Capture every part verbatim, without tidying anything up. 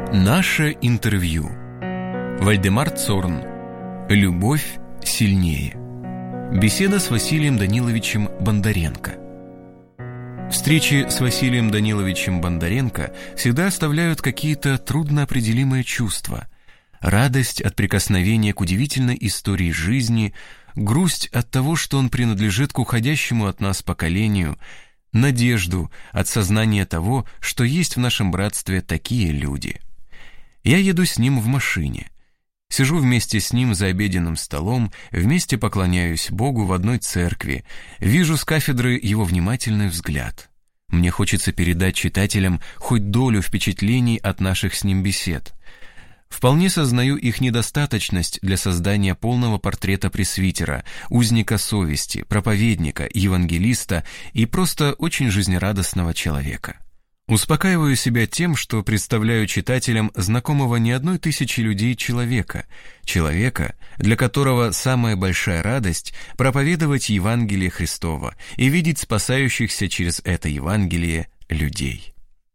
Наше интервью. Вальдемар Цорн. Любовь сильнее. Беседа с Василием Даниловичем Бондаренко. Встречи с Василием Даниловичем Бондаренко всегда оставляют какие-то трудноопределимые чувства. Радость от прикосновения к удивительной истории жизни, грусть от того, что он принадлежит к уходящему от нас поколению, надежду от сознания того, что есть в нашем братстве такие люди. Я еду с ним в машине. Сижу вместе с ним за обеденным столом, вместе поклоняюсь Богу в одной церкви, вижу с кафедры его внимательный взгляд. Мне хочется передать читателям хоть долю впечатлений от наших с ним бесед. Вполне сознаю их недостаточность для создания полного портрета пресвитера, узника совести, проповедника, евангелиста и просто очень жизнерадостного человека. Успокаиваю себя тем, что представляю читателям знакомого не одной тысячи людей человека, человека, для которого самая большая радость – проповедовать Евангелие Христово и видеть спасающихся через это Евангелие людей.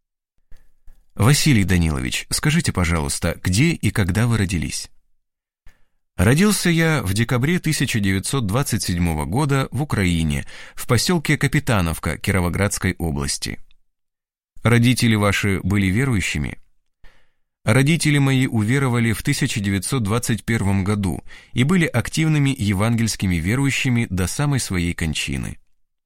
Василий Данилович, скажите, пожалуйста, где и когда вы родились? Родился я в декабре тысяча девятьсот двадцать седьмого года в Украине, в поселке Капитановка Кировоградской области. Родители ваши были верующими? Родители мои уверовали в тысяча девятьсот двадцать первом году и были активными евангельскими верующими до самой своей кончины.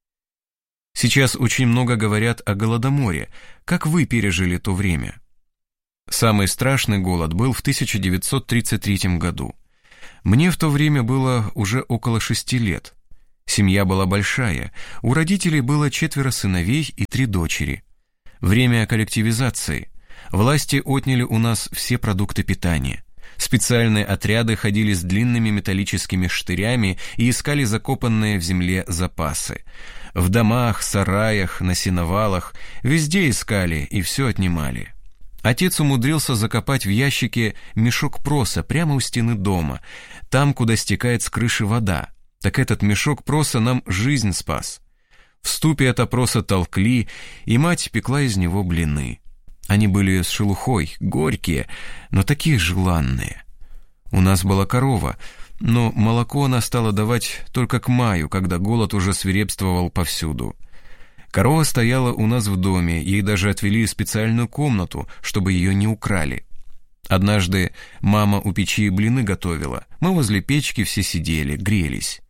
Сейчас очень много говорят о Голодоморе. Как вы пережили то время? Самый страшный голод был в тысяча девятьсот тридцать третьем году. Мне в то время было уже около шести лет. Семья была большая, у родителей было четверо сыновей и три дочери. Время коллективизации. Власти отняли у нас все продукты питания. Специальные отряды ходили с длинными металлическими штырями и искали закопанные в земле запасы. В домах, сараях, на сеновалах, везде искали и все отнимали. Отец умудрился закопать в ящике мешок проса прямо у стены дома, там, куда стекает с крыши вода. Так этот мешок проса нам жизнь спас. В ступе от опроса толкли, и мать пекла из него блины. Они были с шелухой, горькие, но такие желанные. У нас была корова, но молоко она стала давать только к маю, когда голод уже свирепствовал повсюду. Корова стояла у нас в доме, ей даже отвели специальную комнату, чтобы ее не украли. Однажды мама у печи блины готовила, мы возле печки все сидели, грелись.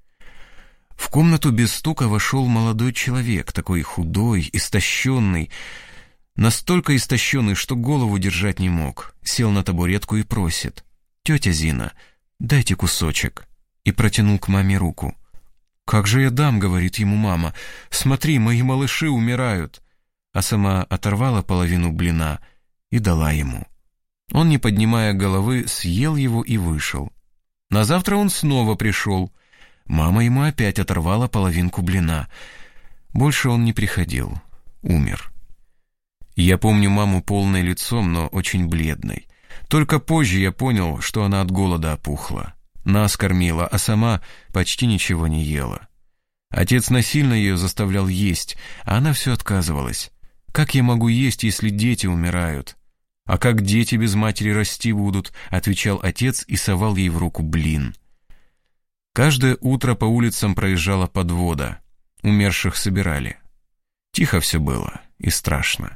В комнату без стука вошел молодой человек, такой худой, истощенный, настолько истощенный, что голову держать не мог. Сел на табуретку и просит: «Тетя Зина, дайте кусочек», и протянул к маме руку. «Как же я дам?» — говорит ему мама. «Смотри, мои малыши умирают». А сама оторвала половину блина и дала ему. Он, не поднимая головы, съел его и вышел. На завтра он снова пришел. Мама ему опять оторвала половинку блина. Больше он не приходил. Умер. Я помню маму полной лицом, но очень бледной. Только позже я понял, что она от голода опухла. Нас кормила, а сама почти ничего не ела. Отец насильно ее заставлял есть, а она все отказывалась. «Как я могу есть, если дети умирают?» «А как дети без матери расти будут?» — отвечал отец и совал ей в руку блин. Каждое утро по улицам проезжала подвода. Умерших собирали. Тихо все было и страшно.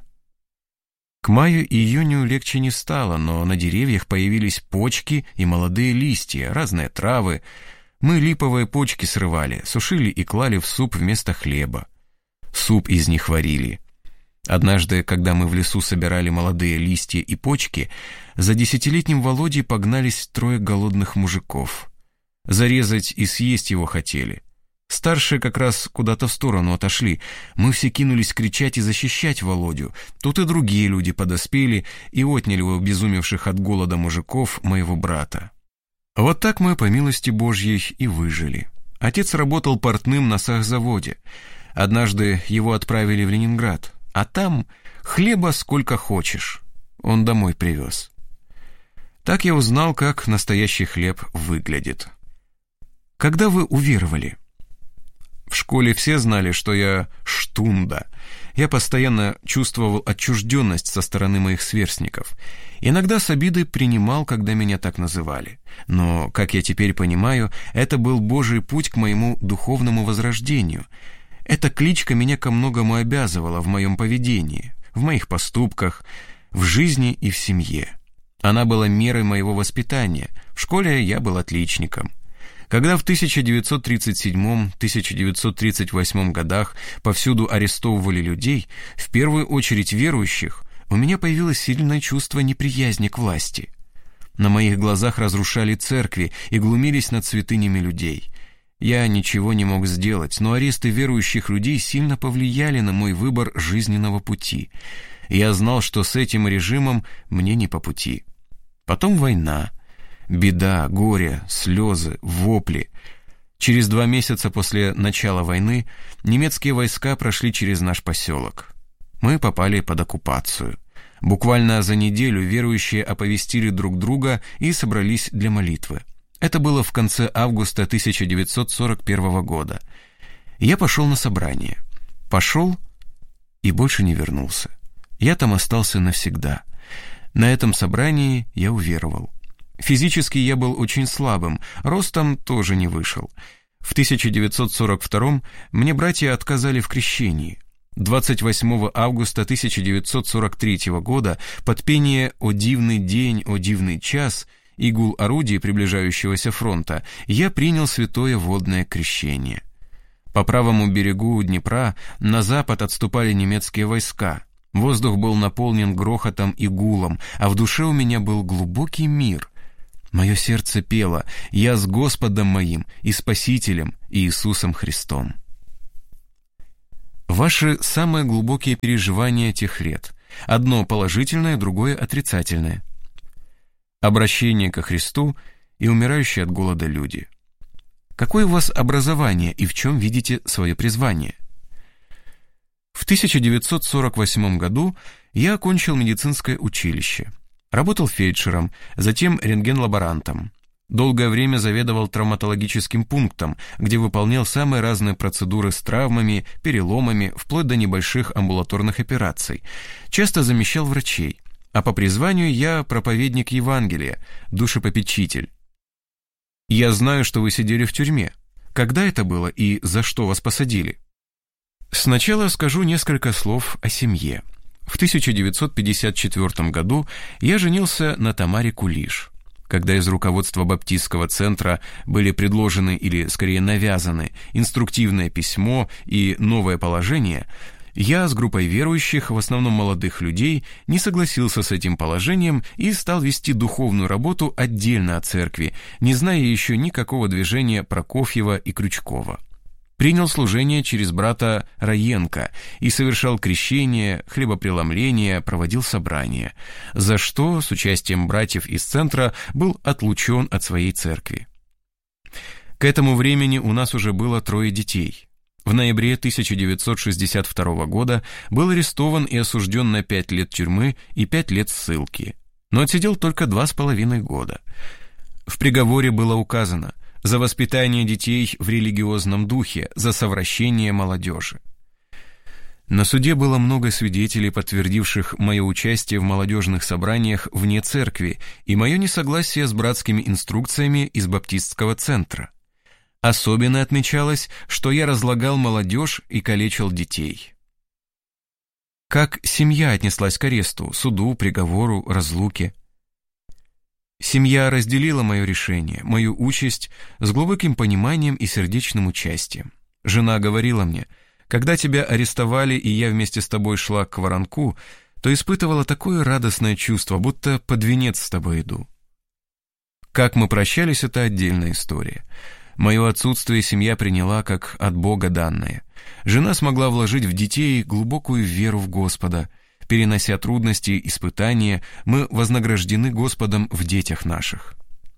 К маю и июню легче не стало, но на деревьях появились почки и молодые листья, разные травы. Мы липовые почки срывали, сушили и клали в суп вместо хлеба. Суп из них варили. Однажды, когда мы в лесу собирали молодые листья и почки, за десятилетним Володей погнались трое голодных мужиков. Зарезать и съесть его хотели. Старшие как раз куда-то в сторону отошли. Мы все кинулись кричать и защищать Володю. Тут и другие люди подоспели и отняли у обезумевших от голода мужиков моего брата. Вот так мы, по милости Божьей, и выжили. Отец работал портным на сахзаводе. Однажды его отправили в Ленинград, а там хлеба сколько хочешь. Он домой привез. Так я узнал, как настоящий хлеб выглядит. Когда вы уверовали? В школе все знали, что я штунда. Я постоянно чувствовал отчужденность со стороны моих сверстников. Иногда с обидой принимал, когда меня так называли. Но, как я теперь понимаю, это был Божий путь к моему духовному возрождению. Эта кличка меня ко многому обязывала в моем поведении, в моих поступках, в жизни и в семье. Она была мерой моего воспитания. В школе я был отличником. Когда в тысяча девятьсот тридцать седьмом — тысяча девятьсот тридцать восьмом годах повсюду арестовывали людей, в первую очередь верующих, у меня появилось сильное чувство неприязни к власти. На моих глазах разрушали церкви и глумились над святынями людей. Я ничего не мог сделать, но аресты верующих людей сильно повлияли на мой выбор жизненного пути. Я знал, что с этим режимом мне не по пути. Потом война. Беда, горе, слезы, вопли. Через два месяца после начала войны немецкие войска прошли через наш поселок. Мы попали под оккупацию. Буквально за неделю верующие оповестили друг друга и собрались для молитвы. Это было в конце августа тысяча девятьсот сорок первого года. Я пошел на собрание. Пошел и больше не вернулся. Я там остался навсегда. На этом собрании я уверовал. Физически я был очень слабым, ростом тоже не вышел. В тысяча девятьсот сорок втором мне братья отказали в крещении. двадцать восьмого августа тысяча девятьсот сорок третьего года под пение «О дивный день, о дивный час» и гул орудий приближающегося фронта я принял святое водное крещение. По правому берегу Днепра на запад отступали немецкие войска. Воздух был наполнен грохотом и гулом, а в душе у меня был глубокий мир. Мое сердце пело: «Я с Господом моим и Спасителем Иисусом Христом». Ваши самые глубокие переживания тех лет. Одно положительное, другое отрицательное. Обращение ко Христу и умирающие от голода люди. Какое у вас образование и в чем видите свое призвание? В тысяча девятьсот сорок восьмом году я окончил медицинское училище. Работал фельдшером, затем рентген-лаборантом. Долгое время заведовал травматологическим пунктом, где выполнял самые разные процедуры с травмами, переломами, вплоть до небольших амбулаторных операций. Часто замещал врачей. А по призванию я проповедник Евангелия, душепопечитель. Я знаю, что вы сидели в тюрьме. Когда это было и за что вас посадили? Сначала скажу несколько слов о семье. В тысяча девятьсот пятьдесят четвёртом году я женился на Тамаре Кулиш. Когда из руководства баптистского центра были предложены, или скорее навязаны, инструктивное письмо и новое положение, я с группой верующих, в основном молодых людей, не согласился с этим положением и стал вести духовную работу отдельно от церкви, не зная еще никакого движения Прокофьева и Крючкова. Принял служение через брата Раенко и совершал крещение, хлебопреломление, проводил собрания, за что с участием братьев из центра был отлучен от своей церкви. К этому времени у нас уже было трое детей. В ноябре тысяча девятьсот шестьдесят второго года был арестован и осужден на пять лет тюрьмы и пять лет ссылки, но отсидел только два с половиной года. В приговоре было указано: за воспитание детей в религиозном духе, за совращение молодежи. На суде было много свидетелей, подтвердивших мое участие в молодежных собраниях вне церкви и мое несогласие с братскими инструкциями из баптистского центра. Особенно отмечалось, что я разлагал молодежь и калечил детей. Как семья отнеслась к аресту, суду, приговору, разлуке? Семья разделила мое решение, мою участь с глубоким пониманием и сердечным участием. Жена говорила мне: когда тебя арестовали и я вместе с тобой шла к воронку, то испытывала такое радостное чувство, будто под венец с тобой иду. Как мы прощались, это отдельная история. Мое отсутствие семья приняла как от Бога данное. Жена смогла вложить в детей глубокую веру в Господа. Перенося трудности, испытания, мы вознаграждены Господом в детях наших.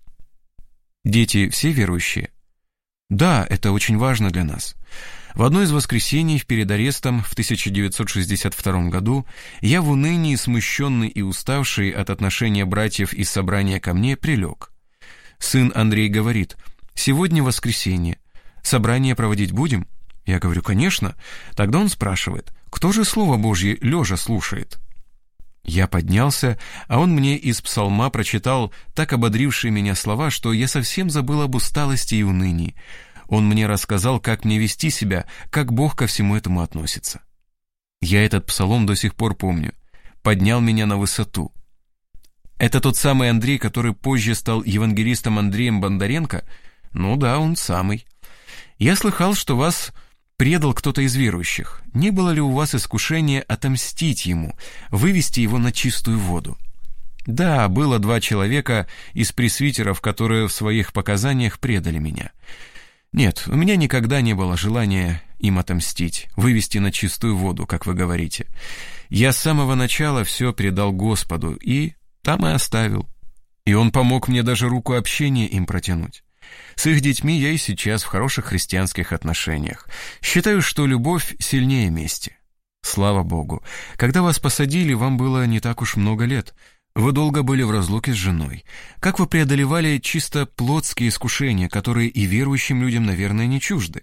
Дети все верующие? Да, это очень важно для нас. В одно из воскресений перед арестом в тысяча девятьсот шестьдесят втором году я в унынии, смущенный и уставший от отношения братьев из собрания ко мне, прилег. Сын Андрей говорит: «Сегодня воскресенье. Собрание проводить будем?» Я говорю: «Конечно». Тогда он спрашивает: «Кто же Слово Божье лежа слушает?» Я поднялся, а он мне из псалма прочитал так ободрившие меня слова, что я совсем забыл об усталости и унынии. Он мне рассказал, как мне вести себя, как Бог ко всему этому относится. Я этот псалом до сих пор помню. Поднял меня на высоту. Это тот самый Андрей, который позже стал евангелистом Андреем Бондаренко? Ну да, он самый. Я слыхал, что вас предал кто-то из верующих. Не было ли у вас искушения отомстить ему, вывести его на чистую воду? Да, было два человека из пресвитеров, которые в своих показаниях предали меня. Нет, у меня никогда не было желания им отомстить, вывести на чистую воду, как вы говорите. Я с самого начала все предал Господу и там и оставил. И Он помог мне даже руку общения им протянуть. С их детьми я и сейчас в хороших христианских отношениях. Считаю, что любовь сильнее мести. Слава Богу. Когда вас посадили, вам было не так уж много лет. Вы долго были в разлуке с женой. Как вы преодолевали чисто плотские искушения, которые и верующим людям, наверное, не чужды?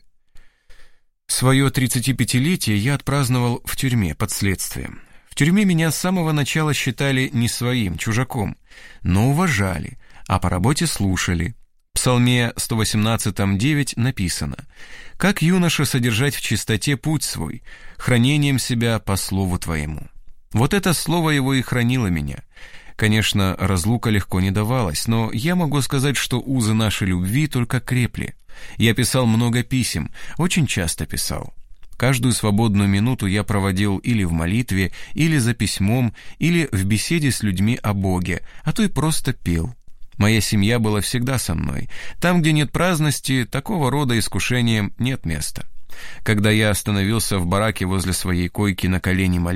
Свое тридцатипятилетие я отпраздновал в тюрьме под следствием. В тюрьме меня с самого начала считали не своим, чужаком, но уважали, а по работе слушали. В Псалме сто восемнадцатом девять написано: «Как юноша содержать в чистоте путь свой, хранением себя по слову твоему». Вот это слово его и хранило меня. Конечно, разлука легко не давалась, но я могу сказать, что узы нашей любви только крепли. Я писал много писем, очень часто писал. Каждую свободную минуту я проводил или в молитве, или за письмом, или в беседе с людьми о Боге, а то и просто пел. Моя семья была всегда со мной. Там, где нет праздности, такого рода искушениям нет места. Когда я остановился в бараке возле своей койки на колени молитвы,